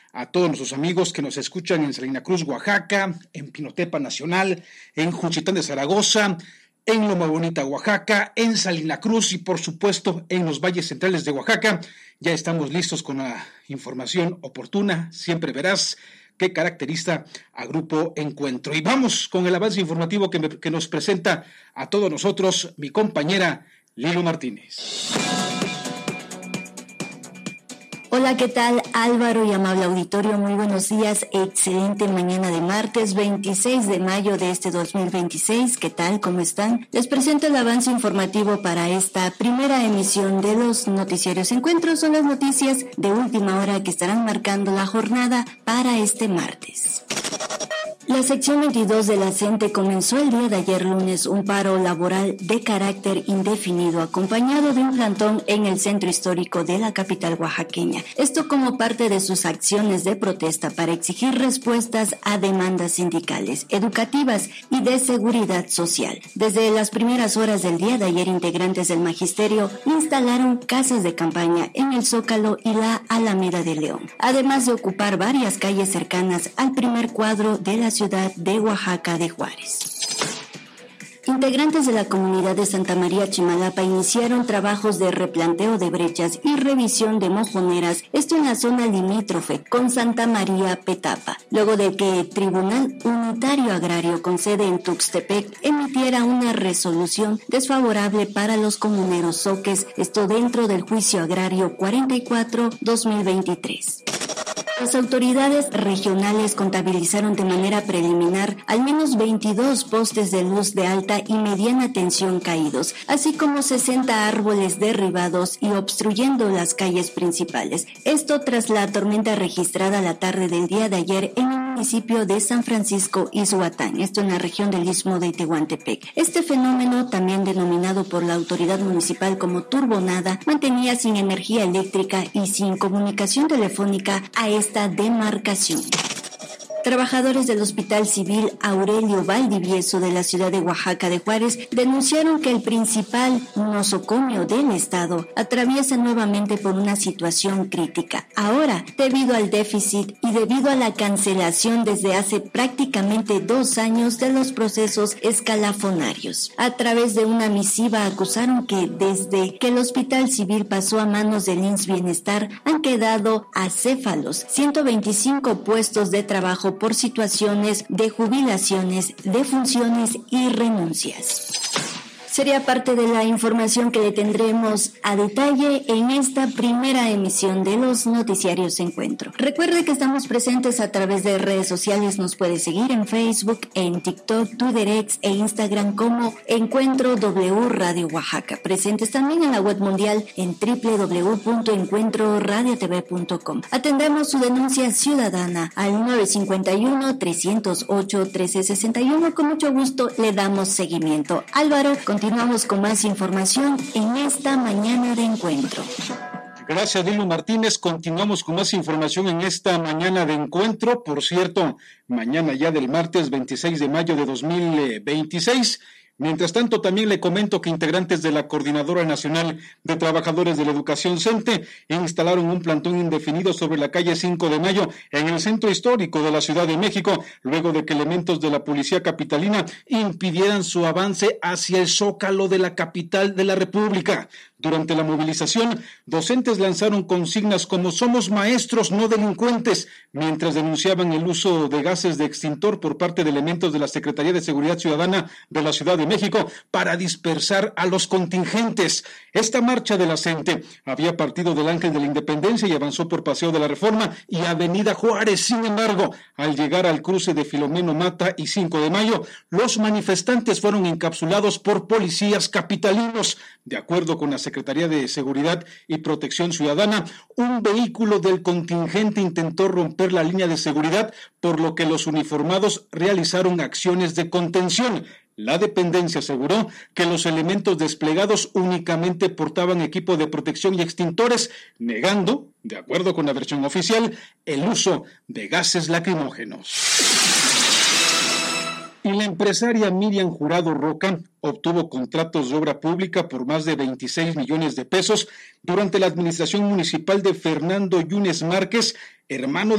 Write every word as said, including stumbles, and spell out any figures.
a todos nuestros amigos que nos escuchan en Salina Cruz, Oaxaca, en Pinotepa Nacional, en Juchitán de Zaragoza, en Loma Bonita, Oaxaca, en Salina Cruz y por supuesto en los valles centrales de Oaxaca. Ya estamos listos con la información oportuna, siempre veraz, que caracteriza a Grupo Encuentro. Y vamos con el avance informativo que, me, que nos presenta a todos nosotros mi compañera Lilo Martínez. Hola, ¿qué tal, Álvaro y amable auditorio? Muy buenos días, excelente mañana de martes veintiséis de mayo de este dos mil veintiséis. ¿Qué tal? ¿Cómo están? Les presento el avance informativo para esta primera emisión de los noticiarios Encuentros. Son las noticias de última hora que estarán marcando la jornada para este martes. La sección veintidós de la CENTE comenzó el día de ayer lunes un paro laboral de carácter indefinido acompañado de un plantón en el centro histórico de la capital oaxaqueña. Esto como parte de sus acciones de protesta para exigir respuestas a demandas sindicales, educativas y de seguridad social. Desde las primeras horas del día de ayer, integrantes del magisterio instalaron casas de campaña en el Zócalo y la Alameda de León, además de ocupar varias calles cercanas al primer cuadro de la ciudad de Oaxaca de Juárez. Integrantes de la comunidad de Santa María Chimalapa iniciaron trabajos de replanteo de brechas y revisión de mojoneras, esto en la zona limítrofe con Santa María Petapa, luego de que el Tribunal Unitario Agrario con sede en Tuxtepec emitiera una resolución desfavorable para los comuneros zoques, esto dentro del juicio agrario cuarenta y cuatro guión dos mil veintitrés. Las autoridades regionales contabilizaron de manera preliminar al menos veintidós postes de luz de alta y mediana tensión caídos, así como sesenta árboles derribados y obstruyendo las calles principales. Esto tras la tormenta registrada la tarde del día de ayer en el municipio de San Francisco Izhuatán, esto en la región del Istmo de Tehuantepec. Este fenómeno, también denominado por la autoridad municipal como turbonada, mantenía sin energía eléctrica y sin comunicación telefónica a esta esta demarcación. Trabajadores del Hospital Civil Aurelio Valdivieso de la ciudad de Oaxaca de Juárez denunciaron que el principal nosocomio del estado atraviesa nuevamente por una situación crítica. Ahora, debido al déficit y debido a la cancelación desde hace prácticamente dos años de los procesos escalafonarios. A través de una misiva acusaron que desde que el Hospital Civil pasó a manos del I M S S Bienestar han quedado acéfalos ciento veinticinco puestos de trabajo por situaciones de jubilaciones, defunciones y renuncias. Sería parte de la información que le tendremos a detalle en esta primera emisión de los noticiarios Encuentro. Recuerde que estamos presentes a través de redes sociales, nos puede seguir en Facebook, en TikTok, Twitter X e Instagram como Encuentro W Radio Oaxaca. Presentes también en la web mundial en doble u doble u doble u punto encuentro radio t v punto com. Atendemos su denuncia ciudadana al nueve cinco uno, tres cero ocho, uno tres seis uno. Con mucho gusto le damos seguimiento. Álvaro, continuamos con más información en esta mañana de Encuentro. Gracias, Lilo Martínez. Continuamos con más información en esta mañana de Encuentro. Por cierto, mañana ya del martes veintiséis de mayo de dos mil veintiséis. Mientras tanto, también le comento que integrantes de la Coordinadora Nacional de Trabajadores de la Educación CENTE instalaron un plantón indefinido sobre la calle cinco de mayo en el centro histórico de la Ciudad de México, luego de que elementos de la policía capitalina impidieran su avance hacia el Zócalo de la capital de la República. Durante la movilización, docentes lanzaron consignas como "somos maestros, no delincuentes", mientras denunciaban el uso de gases de extintor por parte de elementos de la Secretaría de Seguridad Ciudadana de la Ciudad de México para dispersar a los contingentes. Esta marcha de la CENTE había partido del Ángel de la Independencia y avanzó por Paseo de la Reforma y Avenida Juárez. Sin embargo, al llegar al cruce de Filomeno Mata y cinco de mayo, los manifestantes fueron encapsulados por policías capitalinos. De acuerdo con la Secretaría de Seguridad y Protección Ciudadana, un vehículo del contingente intentó romper la línea de seguridad, por lo que los uniformados realizaron acciones de contención. La dependencia aseguró que los elementos desplegados únicamente portaban equipo de protección y extintores, negando, de acuerdo con la versión oficial, el uso de gases lacrimógenos. Y la empresaria Miriam Jurado Roca obtuvo contratos de obra pública por más de veintiséis millones de pesos durante la administración municipal de Fernando Yunes Márquez, hermano